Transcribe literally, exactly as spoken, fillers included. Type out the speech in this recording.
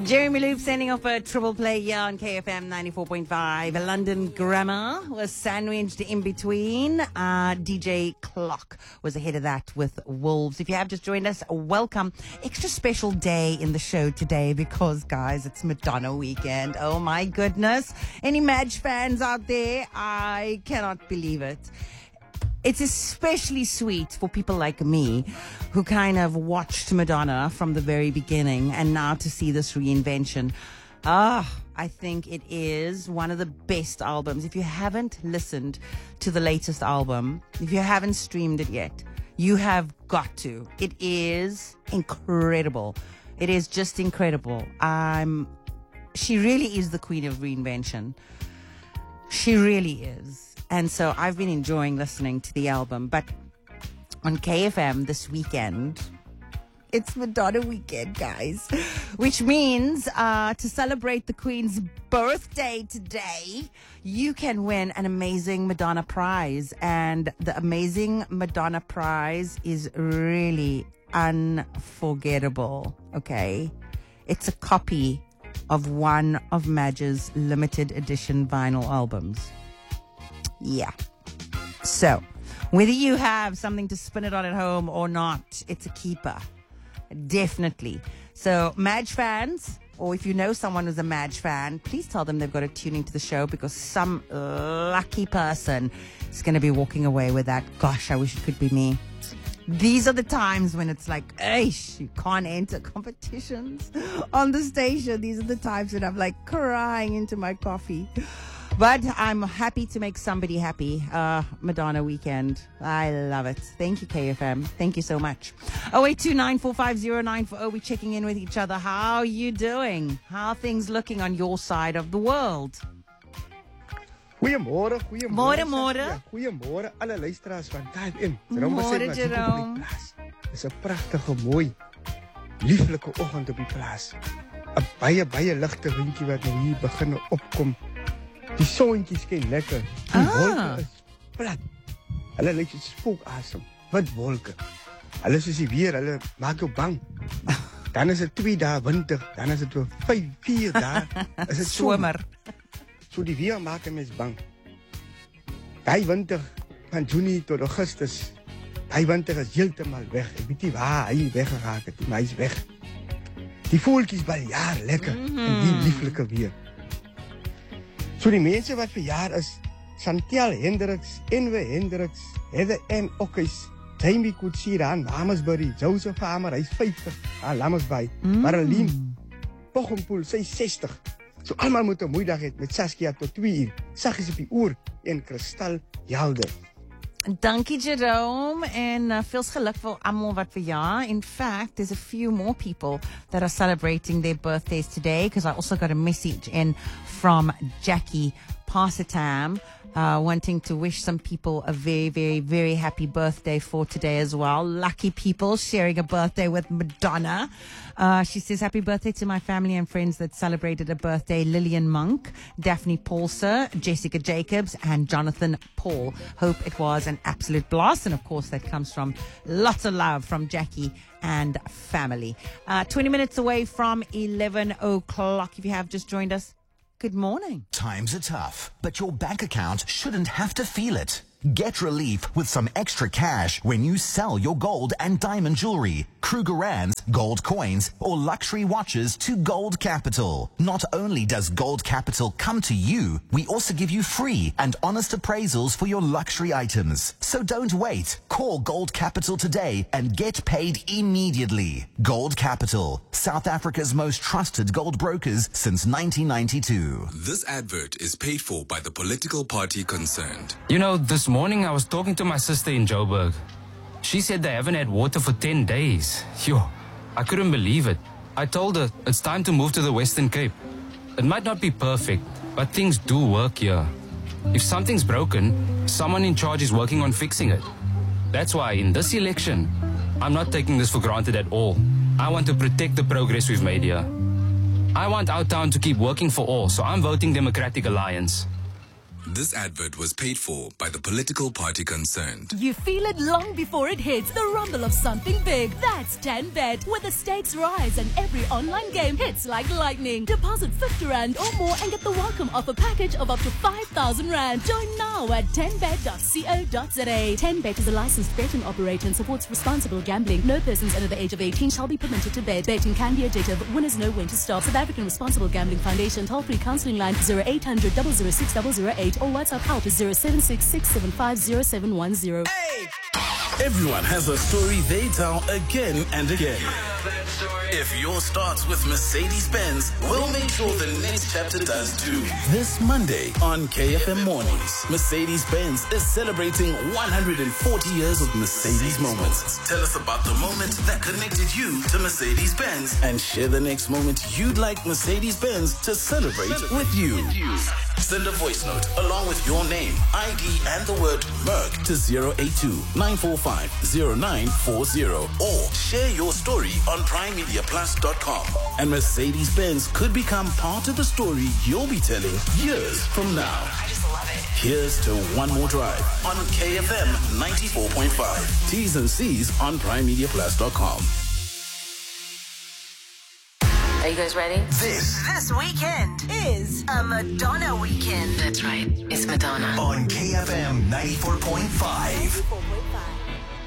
Jeremy Loop sending off a triple play here on K F M ninety-four point five. London Grammar was sandwiched in between. Uh, D J Clock was ahead of that with Wolves. If you have just joined us, welcome. Extra special day in the show today because, guys, it's Madonna weekend. Oh, my goodness. Any Madge fans out there? I cannot believe it. It's especially sweet for people like me who kind of watched Madonna from the very beginning and now to see this reinvention. Ah, I think it is one of the best albums. If you haven't listened to the latest album, if you haven't streamed it yet, you have got to. It is incredible. It is just incredible. Um, she really is the queen of reinvention. She really is. And so I've been enjoying listening to the album. But on K F M this weekend, it's Madonna weekend, guys. Which means uh, to celebrate the Queen's birthday today, you can win an amazing Madonna prize. And the amazing Madonna prize is really unforgettable, okay? It's a copy of one of Madge's limited edition vinyl albums. Yeah. So, whether you have something to spin it on at home or not, it's a keeper. Definitely. So, Madge fans, or if you know someone who's a Madge fan, please tell them they've got to tune into the show because some lucky person is going to be walking away with that. Gosh, I wish it could be me. These are the times when it's like, eish, you can't enter competitions on the station. These are the times when I'm like crying into my coffee. But I'm happy to make somebody happy. Uh, Madonna weekend. I love it. Thank you, K F M. Thank you so much. oh eight two nine, four five zero nine four zero. We're checking in with each other. How are you doing? How are things looking on your side of the world? Goeiemôre, goeiemôre. Môre, môre. Goeiemôre alle luisteraars van K F M. Môre, Jerome. Dit is 'n pragtige, mooi, lieflike oggend op die plaas. 'n Baie, baie ligte windjie wat nou hier begin opkom. Die sonnetjie skyn lekker. Die Ah. wolke is plat. Hulle lyk soos spookasem. Wat wolke. Hulle soos die weer, hulle maak jou bang. Dan is dit twee dae winter, dan is dit weer vyf, vier dae. Is dit Somer. So die weer maak 'n mens bang. Daai winter van Junie tot Augustus, daai winter is heeltemal weg. Ek weet nie waar hy weggeraak het, maar hy's weg. Die voeltjies bal jaar lekker mm -hmm. in die lieflike weer. So die mense wat verjaar is, Chantel Hendricks, Enwe Hendricks, Heather Ann Okkes, Jamie Kutsira aan Lammersbury, Joseph Farmer, hy's vyftig, aan Lammersbury, mm. Marilyn Poggenpoel, sy sestig. So almal moet 'n mooi dag hê met Saskia tot twee uur. Saggies op die oor en kristal helder. Dankie, Jerome. En uh, veel geluk vir almal wat verjaar. In fact, there's a few more people that are celebrating their birthdays today because I also got a message in from Jackie Parsitam uh, wanting to wish some people a very, very, very happy birthday for today as well. Lucky people sharing a birthday with Madonna. Uh, she says, happy birthday to my family and friends that celebrated a birthday. Lillian Monk, Daphne Paulser, Jessica Jacobs, and Jonathan Paul. Hope it was an absolute blast. And of course, that comes from lots of love from Jackie and family. Uh, twenty minutes away from eleven o'clock. If you have just joined us, good morning. Times are tough, but your bank account shouldn't have to feel it. Get relief with some extra cash when you sell your gold and diamond jewelry, Krugerrands, gold coins, or luxury watches to Gold Capital. Not only does Gold Capital come to you, we also give you free and honest appraisals for your luxury items. So don't wait. Call Gold Capital today and get paid immediately. Gold Capital, South Africa's most trusted gold brokers since nineteen ninety-two. This advert is paid for by the political party concerned. You know, this morning I was talking to my sister in Joburg. She said they haven't had water for ten days. Yo, I couldn't believe it. I told her it's time to move to the Western Cape. It might not be perfect, but things do work here. If something's broken, someone in charge is working on fixing it. That's why in this election, I'm not taking this for granted at all. I want to protect the progress we've made here. I want our town to keep working for all, so I'm voting Democratic Alliance. This advert was paid for by the political party concerned. You feel it long before it hits. The rumble of something big. That's ten bet, where the stakes rise and every online game hits like lightning. Deposit fifty rand or more and get the welcome offer package of up to five thousand rand. Join now at ten bet dot co dot za. ten bet is a licensed betting operator and supports responsible gambling. No persons under the age of eighteen shall be permitted to bet. Betting can be addictive. Winners know when to stop. South African Responsible Gambling Foundation. Toll-free counselling line zero eight hundred, double zero six, double zero eight or WhatsApp help is zero seven six, six seven five, zero seven one zero. Hey! Everyone has a story they tell again and again. If yours starts with Mercedes-Benz, we'll make sure the next chapter does too. This Monday on K F M Mornings, Mercedes-Benz is celebrating one hundred forty years of Mercedes moments. Tell us about the moment that connected you to Mercedes-Benz and share the next moment you'd like Mercedes-Benz to celebrate with you. Send a voice note along with your name, I D, and the word Merc to zero eight two, nine four five, zero nine four zero or share your story on prime media plus dot com. And Mercedes-Benz could become part of the story you'll be telling years from now. I just love it. Here's to One More Drive on K F M ninety-four point five. T's and C's on prime media plus dot com. Are you guys ready? This This weekend is a Madonna weekend. That's right. It's Madonna. On K F M ninety-four point five. ninety-four point five.